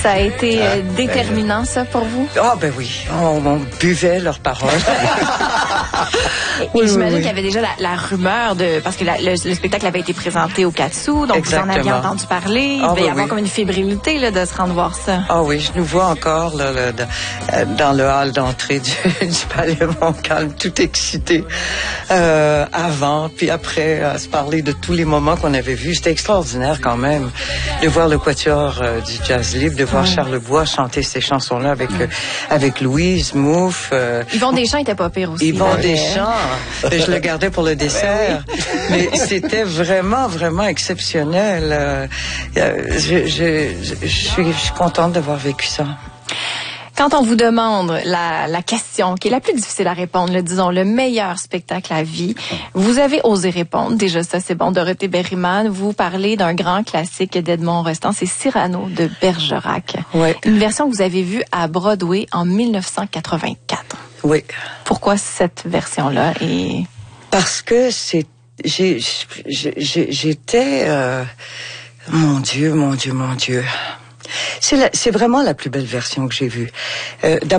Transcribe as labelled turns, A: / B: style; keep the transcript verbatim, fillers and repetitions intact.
A: Ça a été euh, déterminant, ça, pour vous?
B: Ah, oh, ben oui. On, on buvait leurs paroles.
A: Et, oui, et j'imagine oui, oui. qu'il y avait déjà la, la rumeur de... Parce que la, le, le spectacle avait été présenté au Katsu, donc
B: Exactement.
A: Vous en aviez entendu parler. Il
B: oh,
A: devait
B: ben
A: y avoir
B: oui.
A: comme une fébrilité là, de se rendre voir ça.
B: Ah oh, oui, je nous vois encore là, là, dans le hall d'entrée du, du Palais Montcalm, tout excité. Euh, avant, puis après, à se parler de tous les moments qu'on avait vus. C'était extraordinaire quand même de voir le quatuor euh, du Jazz Libre, de voir oui. Charles Bois chanter ces chansons-là avec, oui. euh, avec Louise, Mouffe. Euh,
A: Yvon Deschamps était pas pire aussi.
B: Yvon Deschamps, je le gardais pour le dessert. Oui. Mais c'était vraiment, vraiment exceptionnel. Euh, je, je, je, je, suis, je suis contente d'avoir vécu ça.
A: Quand on vous demande la, la question qui est la plus difficile à répondre, le, disons le meilleur spectacle à vie, vous avez osé répondre. Déjà ça, c'est bon. Dorothée Berryman, vous parlez d'un grand classique d'Edmond Rostand, c'est Cyrano de Bergerac.
B: Oui.
A: Une version que vous avez vue à Broadway en mille neuf cent quatre-vingt-quatre.
B: Oui.
A: Pourquoi cette version-là? Et...
B: Parce que c'est, j'ai, j'ai, j'étais, euh, mon Dieu, mon Dieu, mon Dieu. C'est, la, c'est vraiment la plus belle version que j'ai vue. Euh,